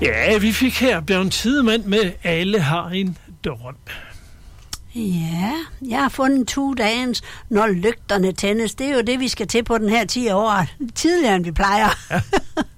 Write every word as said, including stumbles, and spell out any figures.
Ja, vi fik her Bjørn Tidemand med Alle har en drøm. Ja, jeg har fundet Two Dance, når lygterne tændes. Det er jo det, vi skal til på den her ti år. Tidligere, end vi plejer. Ja.